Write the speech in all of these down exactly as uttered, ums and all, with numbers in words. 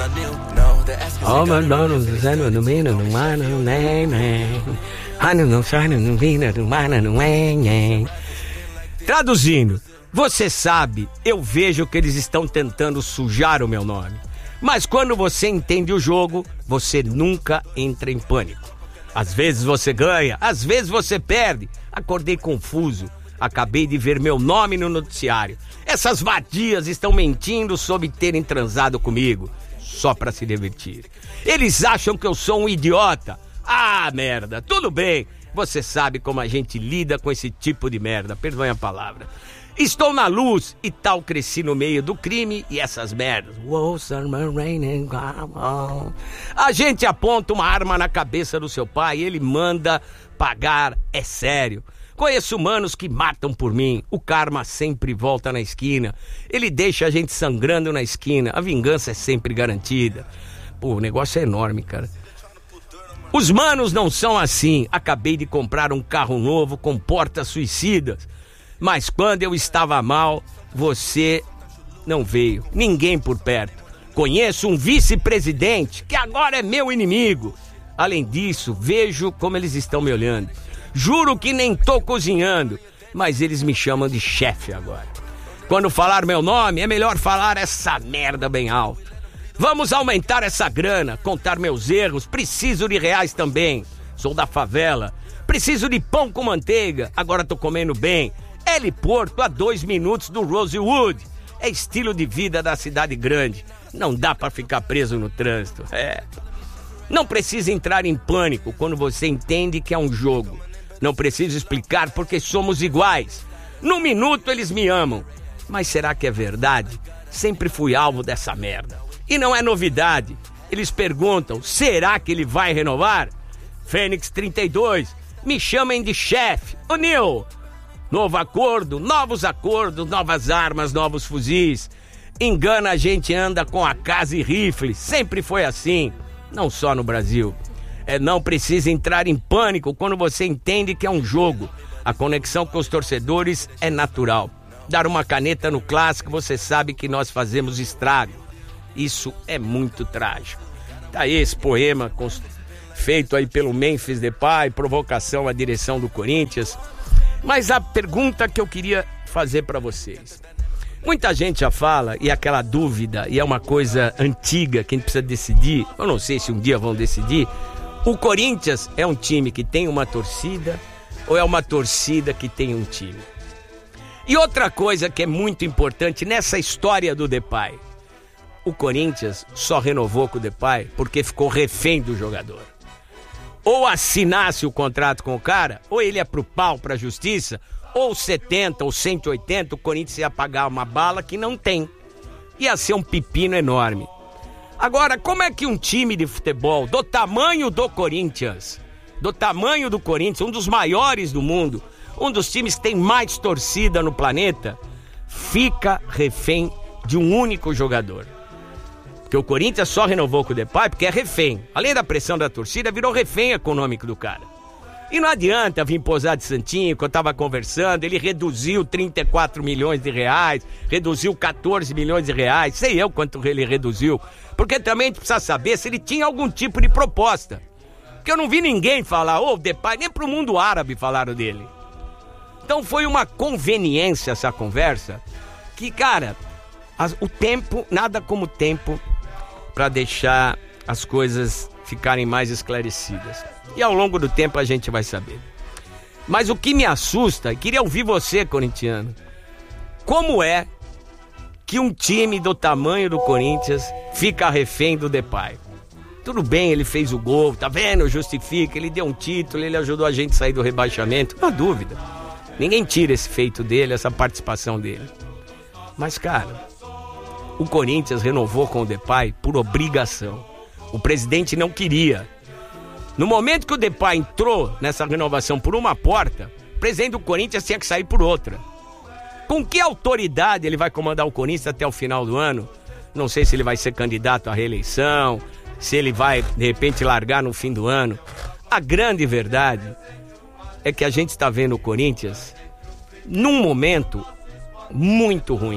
Oh, mas não, não, não, não, não, não, não. Traduzindo, você sabe, eu vejo que eles estão tentando sujar o meu nome. Mas quando você entende o jogo, você nunca entra em pânico. Às vezes você ganha, às vezes você perde. Acordei confuso. Acabei de ver meu nome no noticiário. Essas vadias estão mentindo sobre terem transado comigo, só pra se divertir. Eles acham que eu sou um idiota. Ah, merda, tudo bem. Você sabe como a gente lida com esse tipo de merda, perdoe a palavra. Estou na luz e tal, cresci no meio do crime e essas merdas. A gente aponta uma arma na cabeça do seu pai e ele manda pagar, é sério. Conheço humanos que matam por mim. O karma sempre volta na esquina. Ele deixa a gente sangrando na esquina. A vingança é sempre garantida. Pô, o negócio é enorme, cara. Os manos não são assim. Acabei de comprar um carro novo com portas suicidas. Mas quando eu estava mal, você não veio. Ninguém por perto. Conheço um vice-presidente que agora é meu inimigo. Além disso, vejo como eles estão me olhando. Juro que nem tô cozinhando, mas eles me chamam de chefe agora. Quando falar meu nome, é melhor falar essa merda bem alto. Vamos aumentar essa grana, contar meus erros, preciso de reais também. Sou da favela, preciso de pão com manteiga, agora tô comendo bem. Heliporto a dois minutos do Rosewood. É estilo de vida da cidade grande. Não dá pra ficar preso no trânsito. É. Não precisa entrar em pânico quando você entende que é um jogo. Não preciso explicar porque somos iguais. Num minuto eles me amam. Mas será que é verdade? Sempre fui alvo dessa merda. E não é novidade. Eles perguntam, será que ele vai renovar? Fênix trinta e dois, me chamem de chefe. Ô Nil, novo acordo, novos acordos, novas armas, novos fuzis. Engana, a gente anda com a casa e rifle. Sempre foi assim. Não só no Brasil. É, não precisa entrar em pânico quando você entende que é um jogo. A conexão com os torcedores é natural. Dar uma caneta no clássico, você sabe que nós fazemos estrago. Isso é muito trágico. Tá aí esse poema feito aí pelo Memphis Depay, provocação à direção do Corinthians. Mas a pergunta que eu queria fazer para vocês. Muita gente já fala, e aquela dúvida, e é uma coisa antiga que a gente precisa decidir, eu não sei se um dia vão decidir. O Corinthians é um time que tem uma torcida ou é uma torcida que tem um time? E outra coisa que é muito importante nessa história do Depay. O Corinthians só renovou com o Depay porque ficou refém do jogador. Ou assinasse o contrato com o cara, ou ele ia pro pau, pra justiça, ou setenta ou cento e oitenta, o Corinthians ia pagar uma bala que não tem. Ia ser um pepino enorme. Agora, como é que um time de futebol do tamanho do Corinthians, do tamanho do Corinthians, um dos maiores do mundo, um dos times que tem mais torcida no planeta, fica refém de um único jogador? Porque o Corinthians só renovou com o Depay porque é refém. Além da pressão da torcida, virou refém econômico do cara. E não adianta vir posar de santinho, que eu tava conversando, ele reduziu trinta e quatro milhões de reais, reduziu quatorze milhões de reais, sei eu quanto ele reduziu, porque também a gente precisa saber se ele tinha algum tipo de proposta. Porque eu não vi ninguém falar, ô, oh, Depay, nem pro mundo árabe falaram dele. Então foi uma conveniência essa conversa, que, cara, as, o tempo, nada como o tempo para deixar as coisas ficarem mais esclarecidas. E ao longo do tempo a gente vai saber. Mas o que me assusta, e queria ouvir você, corintiano, como é que um time do tamanho do Corinthians fica refém do Depay? Tudo bem, ele fez o gol, tá vendo? Justifica, ele deu um título, ele ajudou a gente a sair do rebaixamento, não há dúvida. Ninguém tira esse feito dele, essa participação dele. Mas, cara, o Corinthians renovou com o Depay por obrigação. O presidente não queria. No momento que o Depay entrou nessa renovação por uma porta, o presidente do Corinthians tinha que sair por outra. Com que autoridade ele vai comandar o Corinthians até o final do ano? Não sei se ele vai ser candidato à reeleição, se ele vai, de repente, largar no fim do ano. A grande verdade é que a gente está vendo o Corinthians num momento muito ruim.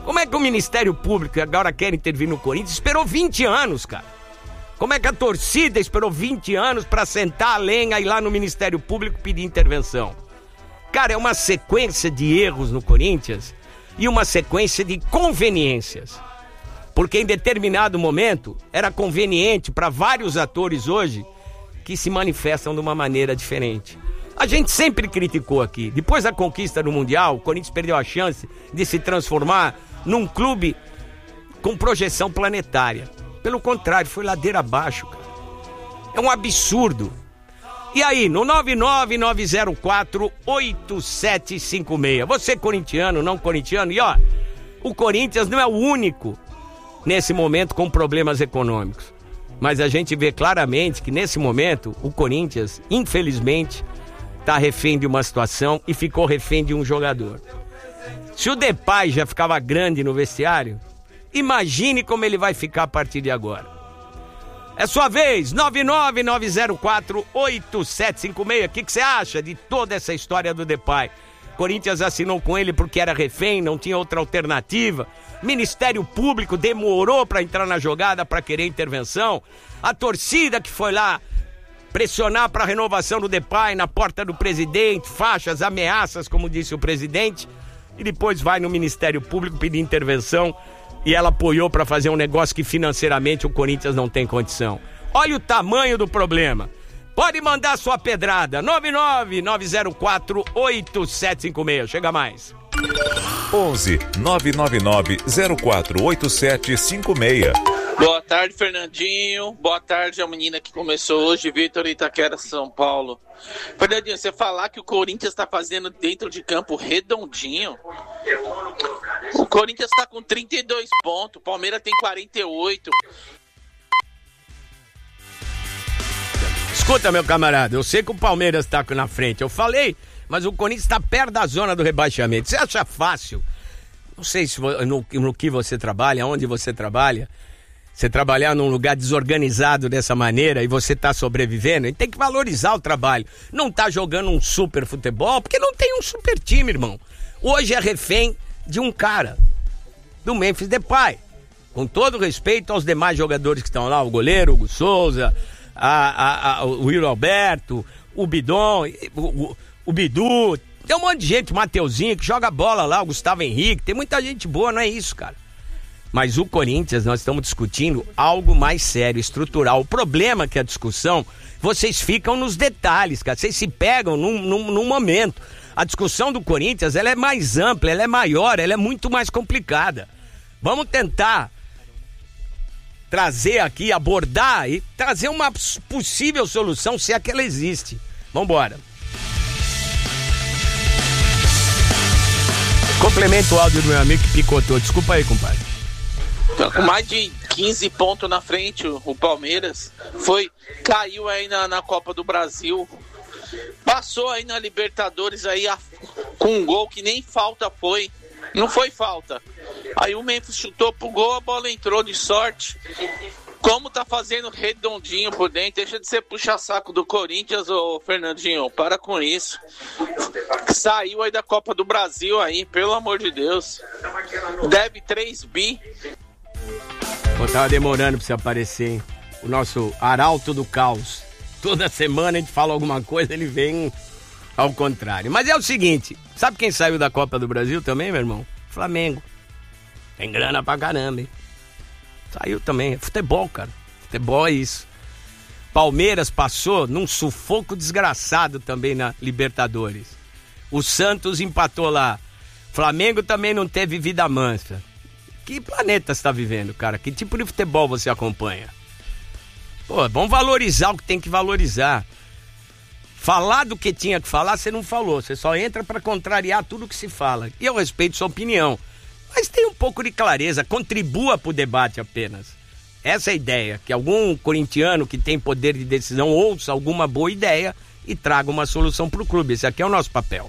Como é que o Ministério Público, que agora quer intervir no Corinthians, esperou vinte anos, cara? Como é que a torcida esperou vinte anos pra sentar a lenha e ir lá no Ministério Público pedir intervenção? Cara, é uma sequência de erros no Corinthians e uma sequência de conveniências. Porque em determinado momento era conveniente para vários atores hoje que se manifestam de uma maneira diferente. A gente sempre criticou aqui. Depois da conquista do Mundial, o Corinthians perdeu a chance de se transformar num clube com projeção planetária. Pelo contrário, foi ladeira abaixo, cara. É um absurdo. E aí, no nove nove nove zero quatro oito sete cinco seis. Você corintiano, não corintiano, e ó, o Corinthians não é o único nesse momento com problemas econômicos. Mas a gente vê claramente que nesse momento o Corinthians, infelizmente, tá refém de uma situação e ficou refém de um jogador. Se o Depay já ficava grande no vestiário, imagine como ele vai ficar a partir de agora. É sua vez, nove nove nove zero quatro oito sete cinco seis. O que que você acha de toda essa história do Depay? Corinthians assinou com ele porque era refém, não tinha outra alternativa. Ministério Público demorou para entrar na jogada, para querer intervenção. A torcida que foi lá pressionar para a renovação do Depay na porta do presidente, faixas, ameaças, como disse o presidente, e depois vai no Ministério Público pedir intervenção e ela apoiou para fazer um negócio que financeiramente o Corinthians não tem condição. Olha o tamanho do problema. Pode mandar sua pedrada, nove nove nove zero quatro oito sete cinco seis. Chega mais. onze nove nove nove zero quatro oito sete cinco seis. Boa tarde, Fernandinho. Boa tarde a menina que começou hoje, Vitor Itaquera, São Paulo. Fernandinho, você falar que o Corinthians está fazendo dentro de campo redondinho. O Corinthians está com trinta e dois pontos, o Palmeiras tem quarenta e oito. Escuta, meu camarada, eu sei que o Palmeiras está na frente, eu falei, mas o Corinthians está perto da zona do rebaixamento. Você acha fácil? Não sei se no, no que você trabalha, onde você trabalha, você trabalhar num lugar desorganizado dessa maneira e você tá sobrevivendo, e tem que valorizar o trabalho. Não tá jogando um super futebol, porque não tem um super time, irmão. Hoje é refém de um cara, do Memphis Depay. Com todo respeito aos demais jogadores que estão lá, o goleiro, o Hugo Souza, a, a, a, o Will Alberto, o Bidon, o, o, o Bidu, tem um monte de gente, o Mateuzinho que joga bola lá, o Gustavo Henrique, tem muita gente boa, não é isso, cara. Mas o Corinthians, nós estamos discutindo algo mais sério, estrutural. O problema é que a discussão, vocês ficam nos detalhes, cara. Vocês se pegam num, num, num momento. A discussão do Corinthians, ela é mais ampla, ela é maior, ela é muito mais complicada. Vamos tentar trazer aqui, abordar e trazer uma possível solução, se é que ela existe. Vambora. Complemento o áudio do meu amigo que picotou. Desculpa aí, compadre. Com mais de quinze pontos na frente, o Palmeiras foi, caiu aí na, na Copa do Brasil, passou aí na Libertadores aí a, com um gol que nem falta foi, não foi falta. Aí o Memphis chutou pro gol, a bola entrou de sorte. Como tá fazendo redondinho por dentro, deixa de ser puxa-saco do Corinthians, ô Fernandinho, para com isso. Saiu aí da Copa do Brasil aí, pelo amor de Deus. Deve três bi. Pô, tava demorando pra você aparecer, hein? O nosso arauto do caos. Toda semana a gente fala alguma coisa, ele vem ao contrário. Mas é o seguinte, sabe quem saiu da Copa do Brasil também, meu irmão? Flamengo. Tem grana pra caramba, hein? Saiu também. Futebol, cara. Futebol é isso. Palmeiras passou num sufoco desgraçado também na Libertadores. O Santos empatou lá. Flamengo também não teve vida mansa. Que planeta você tá vivendo, cara? Que tipo de futebol você acompanha? Pô, vamos valorizar o que tem que valorizar. Falar do que tinha que falar, você não falou. Você só entra pra contrariar tudo que se fala. E eu respeito sua opinião. Mas tem um pouco de clareza, contribua pro debate apenas. Essa é a ideia, que algum corintiano que tem poder de decisão ouça alguma boa ideia e traga uma solução pro clube. Esse aqui é o nosso papel.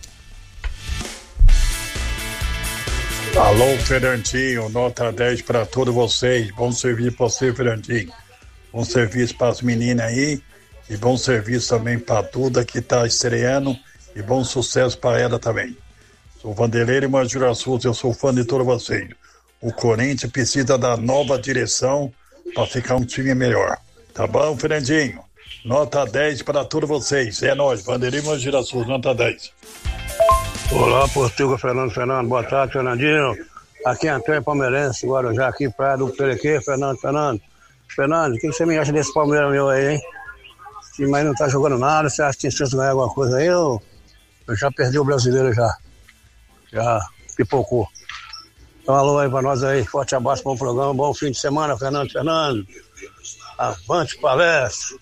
Alô, Fernandinho, nota dez para todos vocês. Bom serviço para você, Fernandinho. Bom serviço para as meninas aí e bom serviço também para a Duda que está estreando e bom sucesso para ela também. Sou Vanderlei e Majura Souza, eu sou fã de todos vocês. O Corinthians precisa da nova direção para ficar um time melhor. Tá bom, Fernandinho? Nota dez para todos vocês. É nóis, Vanderlei Girassol, nota dez. Olá, Portuga, Fernando, Fernando. Boa tarde, Fernandinho. Aqui é Antônio Palmeirense, Guarujá, aqui Praia do Pelequê, Fernando, Fernando. Fernando, o que você me acha desse Palmeiras meu aí, hein? O time aí não tá jogando nada, você acha que tem chance de ganhar alguma coisa aí ou eu já perdi o brasileiro já? Já pipocou. Então, alô aí pra nós aí, forte abraço, bom programa, bom fim de semana, Fernando, Fernando. Avante palestra.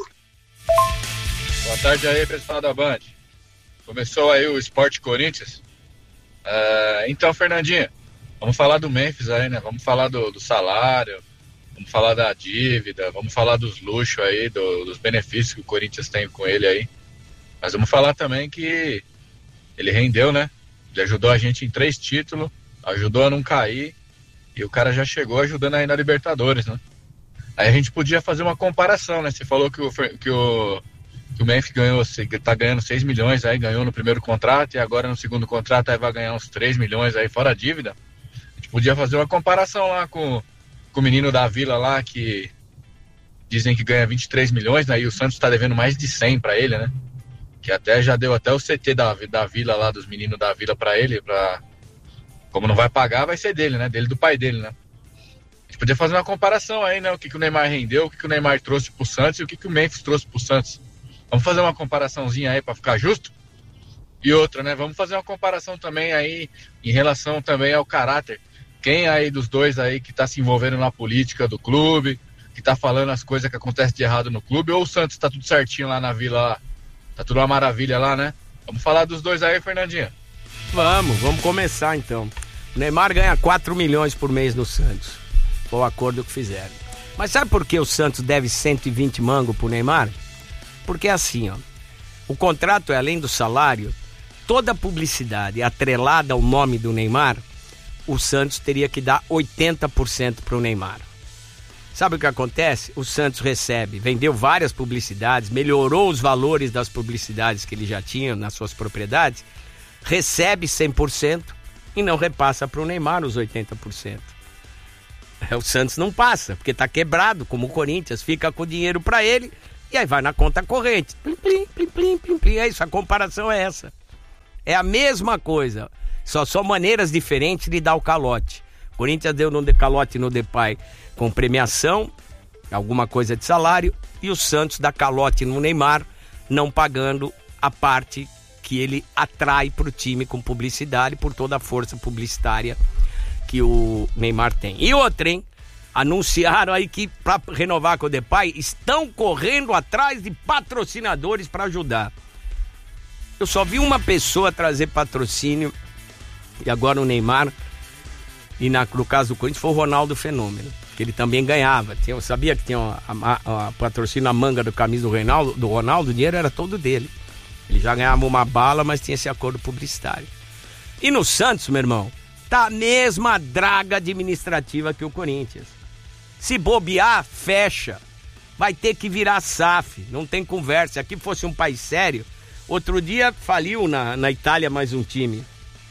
Boa tarde aí, pessoal da Band. Começou aí o Esporte Corinthians. Uh, então, Fernandinho, vamos falar do Memphis aí, né? Vamos falar do, do salário, vamos falar da dívida, vamos falar dos luxos aí, do, dos benefícios que o Corinthians tem com ele aí. Mas vamos falar também que ele rendeu, né? Ele ajudou a gente em três títulos, ajudou a não cair, e o cara já chegou ajudando aí na Libertadores, né? Aí a gente podia fazer uma comparação, né? Você falou que o, que o, que o Memphis ganhou, tá ganhando seis milhões aí, ganhou no primeiro contrato, e agora no segundo contrato aí vai ganhar uns três milhões aí, fora a dívida. A gente podia fazer uma comparação lá com, com o menino da Vila lá, que dizem que ganha vinte e três milhões, né? E o Santos tá devendo mais de cem pra ele, né? Que até já deu até o C T da, da Vila lá, dos meninos da Vila pra ele, pra... Como não vai pagar, vai ser dele, né? Dele do pai dele, né? A gente podia fazer uma comparação aí, né? O que, que o Neymar rendeu, o que, que o Neymar trouxe pro Santos e o que, que o Memphis trouxe pro Santos. Vamos fazer uma comparaçãozinha aí pra ficar justo? E outra, né? Vamos fazer uma comparação também aí em relação também ao caráter. Quem aí dos dois aí que tá se envolvendo na política do clube, que tá falando as coisas que acontecem de errado no clube, ou o Santos tá tudo certinho lá na Vila, lá? Tá tudo uma maravilha lá, né? Vamos falar dos dois aí, Fernandinho. Vamos, vamos começar então. O Neymar ganha quatro milhões por mês no Santos. Foi o acordo que fizeram. Mas sabe por que o Santos deve cento e vinte mango pro Neymar? Porque é assim, ó. O contrato é além do salário, toda a publicidade atrelada ao nome do Neymar, o Santos teria que dar oitenta por cento pro Neymar. Sabe o que acontece? O Santos recebe, vendeu várias publicidades, melhorou os valores das publicidades que ele já tinha nas suas propriedades, recebe cem por cento e não repassa para o Neymar os oitenta por cento. O Santos não passa, porque está quebrado, como o Corinthians, fica com o dinheiro para ele e aí vai na conta corrente. Plim, plim, plim, plim, plim, plim. É isso, a comparação é essa. É a mesma coisa, só são maneiras diferentes de dar o calote. O Corinthians deu no calote no Depay com premiação, alguma coisa de salário, e o Santos dá calote no Neymar, não pagando a parte que ele atrai para o time com publicidade, por toda a força publicitária que o Neymar tem. E outra, hein? Anunciaram aí que para renovar com o Depay, estão correndo atrás de patrocinadores para ajudar. Eu só vi uma pessoa trazer patrocínio, e agora o Neymar, e na, no caso do Corinthians foi o Ronaldo Fenômeno, que ele também ganhava. Tinha, eu sabia que tinha a, a, a patrocínio na manga do camisa do Ronaldo, do Ronaldo, o dinheiro era todo dele. Ele já ganhava uma bala, mas tinha esse acordo publicitário. E no Santos, meu irmão, tá a mesma draga administrativa que o Corinthians. Se bobear, fecha. Vai ter que virar S A F, não tem conversa. Se aqui fosse um país sério, outro dia faliu na, na Itália mais um time.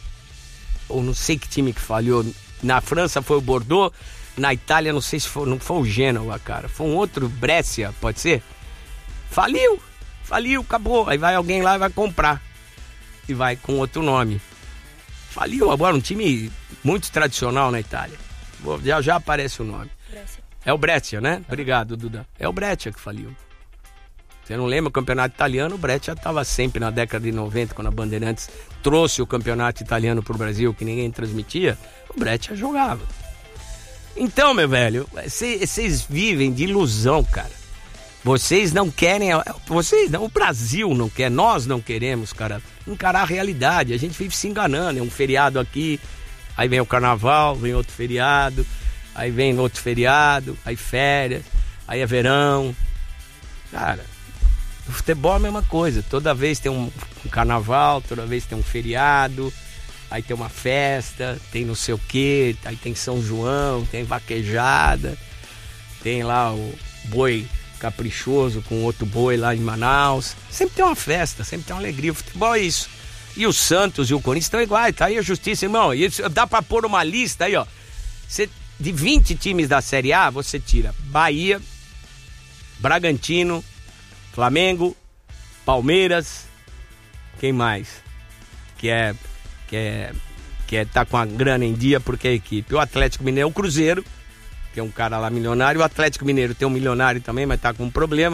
Ou não sei que time que falhou. Na França foi o Bordeaux, na Itália não sei se foi, não foi o Genoa, cara. Foi um outro, Brescia, pode ser? Faliu. Faliu, acabou. Aí vai alguém lá e vai comprar. E vai com outro nome. Faliu agora, um time muito tradicional na Itália. Já, já aparece o nome. Brescia. É o Brescia, né? Obrigado, Duda. É o Brescia que faliu. Você não lembra o campeonato italiano? O Brescia estava sempre na década de noventa, quando a Bandeirantes trouxe o campeonato italiano para o Brasil, que ninguém transmitia. O Brescia jogava. Então, meu velho, vocês vivem de ilusão, cara. Vocês não querem, vocês não, o Brasil não quer, nós não queremos, cara, encarar a realidade. A gente vive se enganando, é um feriado aqui, aí vem o carnaval, vem outro feriado, aí vem outro feriado, aí férias, aí é verão. Cara, o futebol é a mesma coisa, toda vez tem um, um carnaval, toda vez tem um feriado, aí tem uma festa, tem não sei o que, aí tem São João, tem vaquejada, tem lá o boi caprichoso com outro boi lá em Manaus. Sempre tem uma festa, sempre tem uma alegria. O futebol é isso. E o Santos e o Corinthians estão iguais, tá aí a justiça, irmão. E isso, dá pra pôr uma lista aí, ó. Você, de vinte times da Série A, você tira Bahia, Bragantino, Flamengo, Palmeiras, quem mais? Que é, que é, que é, tá com a grana em dia porque é a equipe. O Atlético Mineiro, o Cruzeiro, que é um cara lá milionário. O Atlético Mineiro tem um milionário também, mas tá com um problema.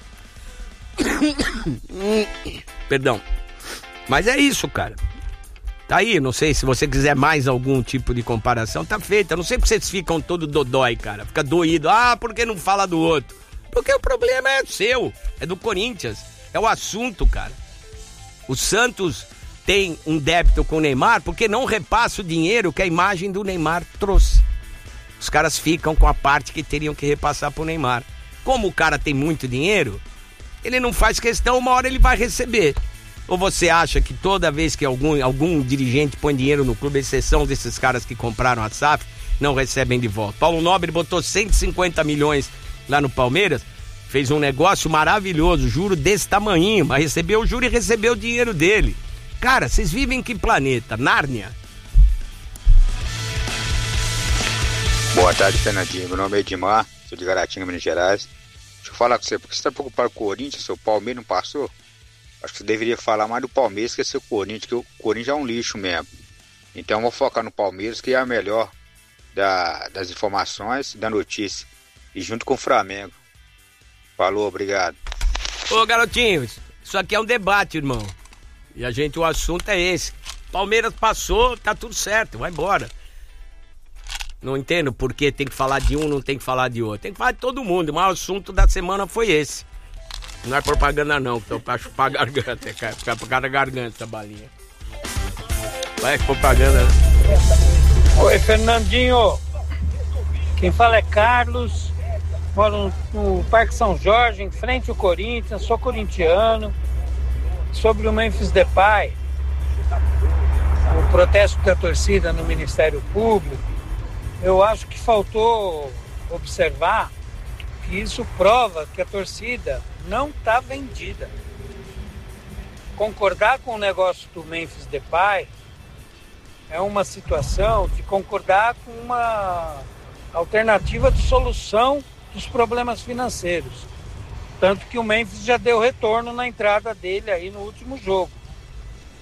Perdão. Mas é isso, cara. Tá aí, não sei se você quiser mais algum tipo de comparação, tá feito. Eu não sei porque vocês ficam todo dodói, cara. Fica doído. Ah, por que não fala do outro? Porque o problema é seu, é do Corinthians. É o assunto, cara. O Santos tem um débito com o Neymar porque não repassa o dinheiro que a imagem do Neymar trouxe. Os caras ficam com a parte que teriam que repassar pro Neymar. Como o cara tem muito dinheiro, ele não faz questão, uma hora ele vai receber. Ou você acha que toda vez que algum, algum dirigente põe dinheiro no clube, exceção desses caras que compraram a S A F, não recebem de volta? Paulo Nobre botou cento e cinquenta milhões lá no Palmeiras, fez um negócio maravilhoso, juro desse tamanhinho, mas recebeu o juro e recebeu o dinheiro dele. Cara, vocês vivem em que planeta? Nárnia? Boa tarde, Fernandinho. Meu nome é Edmar, sou de Garatinga, Minas Gerais. Deixa eu falar com você, por que você está preocupado com o Corinthians, seu Palmeiras não passou? Acho que você deveria falar mais do Palmeiras que seu Corinthians, que o Corinthians é um lixo mesmo. Então eu vou focar no Palmeiras, que é a melhor da, das informações, da notícia. E junto com o Flamengo. Falou, obrigado. Ô, garotinho, isso aqui é um debate, irmão. E a gente, o assunto é esse. Palmeiras passou, tá tudo certo, vai embora. Não entendo por que tem que falar de um, não tem que falar de outro. Tem que falar de todo mundo, mas o assunto da semana foi esse. Não é propaganda não, que eu pra chupar a garganta, é ficar por causa da garganta essa balinha. Vai, propaganda. Oi, Fernandinho. Quem fala é Carlos. Moro no, no Parque São Jorge, em frente ao Corinthians, sou corintiano. Sobre o Memphis Depay, o protesto da torcida no Ministério Público, eu acho que faltou observar que isso prova que a torcida não está vendida. Concordar com o negócio do Memphis Depay é uma situação de concordar com uma alternativa de solução dos problemas financeiros. Tanto que o Memphis já deu retorno na entrada dele aí no último jogo.